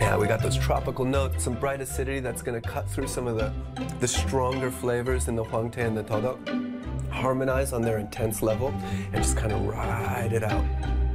Yeah, we got those tropical notes, some bright acidity that's gonna cut through some of the stronger flavors in the Huangte and the Todok, harmonize on their intense level, and just kind of ride it out.